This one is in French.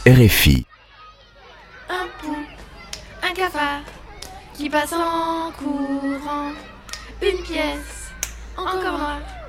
RFI. Un pou, un cafard qui passe en courant. Une pièce, encore noire.